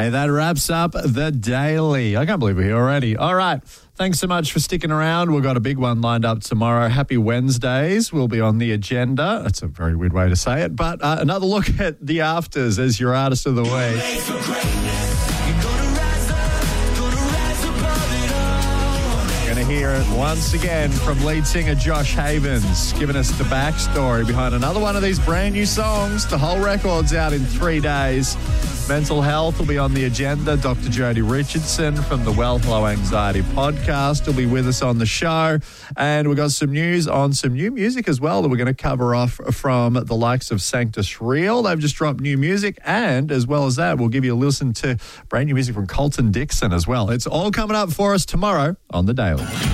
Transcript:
Hey, that wraps up the Daily. I can't believe we're here already. All right. Thanks so much for sticking around. We've got a big one lined up tomorrow. Happy Wednesdays will be on the agenda. That's a very weird way to say it. But another look at the afters as your artist of the week. Going to hear it once again from lead singer Josh Havens, giving us the backstory behind another one of these brand new songs. The whole record's out in 3 days. Mental health will be on the agenda. Dr. Jodie Richardson from the Well Hello Anxiety podcast will be with us on the show. And we've got some news on some new music as well that we're going to cover off from the likes of Sanctus Real. They've just dropped new music. And as well as that, we'll give you a listen to brand new music from Colton Dixon as well. It's all coming up for us tomorrow on The Daily.